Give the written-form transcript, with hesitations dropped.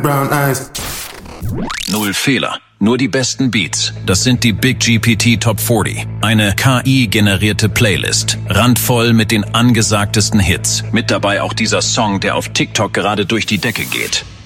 Brown eyes. Null Fehler, nur die besten Beats. Das sind die Big GPT Top 40. Eine KI-generierte Playlist. Randvoll mit den angesagtesten Hits. Mit dabei auch dieser Song, der auf TikTok gerade durch die Decke geht.